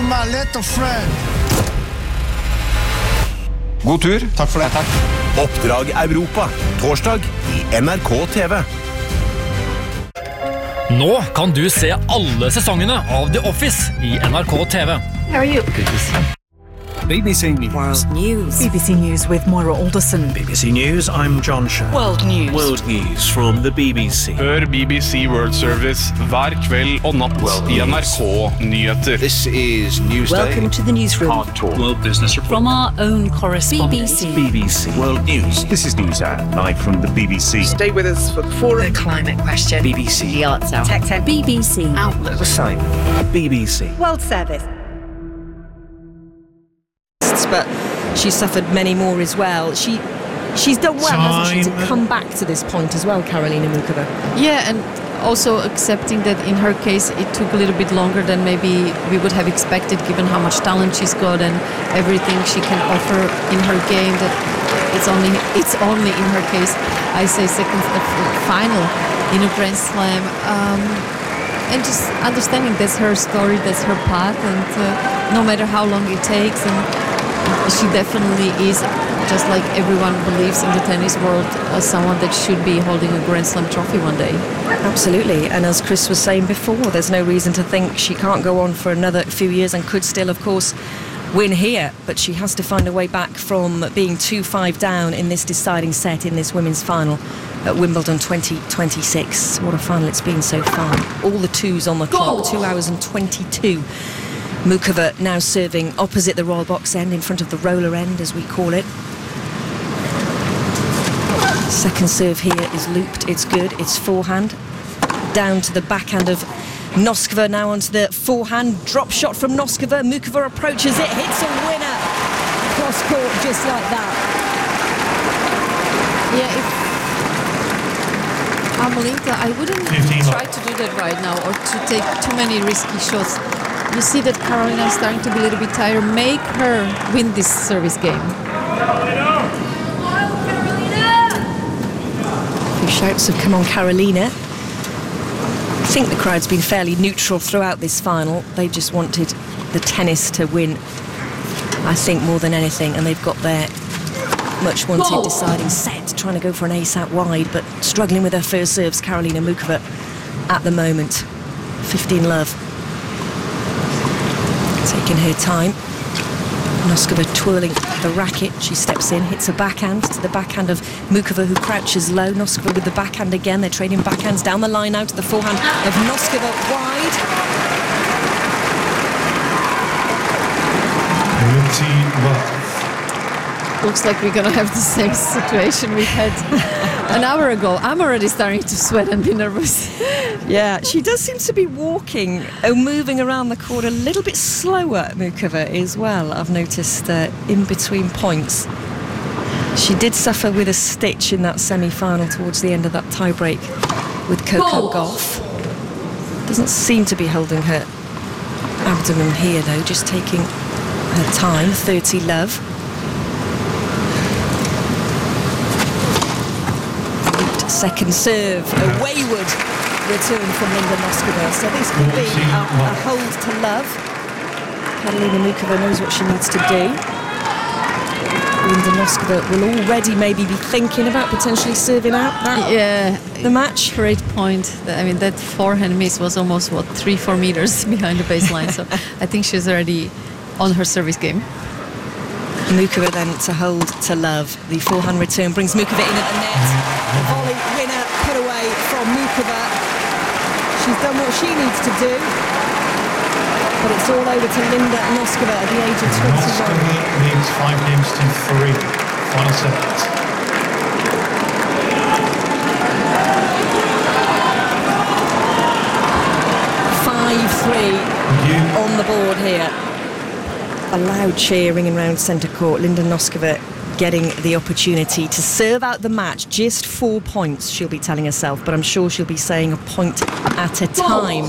my little friend. God tur. Takk for det. Takk. Oppdrag Europa, torsdag i NRK TV. Nå kan du se alle sesongene av The Office i NRK TV. How are you? BBC News. World News. BBC News with Moira Alderson. BBC News, I'm John Shaw. World News. World News from the BBC. Hør BBC World Service hver kveld og natt i NRK Nyheter. This is Newsday. Welcome to the newsroom. Hard Talk. World Business Report. From our own correspondent. BBC. World News. This is News Hour, live from the BBC. Stay with us for the forum. The climate question. BBC. The arts hour. Tech Tech. BBC. Outlook. The same. BBC. World Service. But she's suffered many more as well. She's done well, hasn't she, to come back to this point as well, Karolina Muchova. Yeah, and also accepting that in her case it took a little bit longer than maybe we would have expected, given how much talent she's got and everything she can offer in her game. That it's only in her case, I say, second final in a Grand Slam. And just understanding that's her story, that's her path, and no matter how long it takes, and she definitely is, just like everyone believes in the tennis world, someone that should be holding a Grand Slam trophy one day. Absolutely, and as Chris was saying before, there's no reason to think she can't go on for another few years and could still, of course, win here, but she has to find a way back from being 2-5 down in this deciding set in this women's final at Wimbledon 2026. What a final it's been so far. All the twos on the clock, 2 hours and 22. Muchova now serving opposite the royal box end, in front of the roller end, as we call it. Second serve here is looped, it's good, it's forehand. Down to the backhand of Noskova, now onto the forehand. Drop shot from Noskova, Muchova approaches it, hits a winner. Cross court just like that. Yeah, if Armelinka, I wouldn't try to do that right now, or to take too many risky shots. You see that Karolina is starting to be a little bit tired. Make her win this service game. A few shouts have come on Karolina. I think the crowd's been fairly neutral throughout this final. They just wanted the tennis to win, I think, more than anything, and they've got their much wanted deciding set, trying to go for an ace out wide, but struggling with her first serves, Karolina Muchova, at the moment. 15 love. Taking her time. Noskova twirling the racket. She steps in, hits a backhand to the backhand of Muchova, who crouches low. Noskova with the backhand again. They're trading backhands down the line now to the forehand of Noskova wide. Looks like we're gonna have the same situation we had an hour ago. I'm already starting to sweat and be nervous. Yeah, she does seem to be walking or moving around the court a little bit slower, Muchova, as well. I've noticed in between points. She did suffer with a stitch in that semi-final towards the end of that tie-break with Coco Gauff. Doesn't seem to be holding her abdomen here, though, just taking her time. 30 love. Second serve, a wayward return from Linda Noskova. So this could be a hold to love. Karolina Muchova knows what she needs to do. Linda Noskova will already maybe be thinking about potentially serving out the match. Great point. I mean, that forehand miss was almost, 3-4 meters behind the baseline. So I think she's already on her service game. Muchova then to hold to love. The forehand return brings Muchova in at the net. Volley winner put away from Muchova. She's done what she needs to do. But it's all over to Linda Noskova at the age of 21. Noskova leads 5 games to 3. Final set. 5-3 on the board here. A loud cheering around centre court. Linda Noskova getting the opportunity to serve out the match. Just 4 points, she'll be telling herself, but I'm sure she'll be saying a point at a time.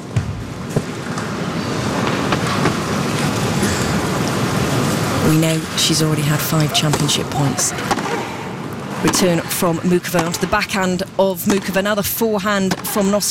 We know she's already had 5 championship points. Return from Muchova onto the backhand of Muchova. Now the forehand from Noskova.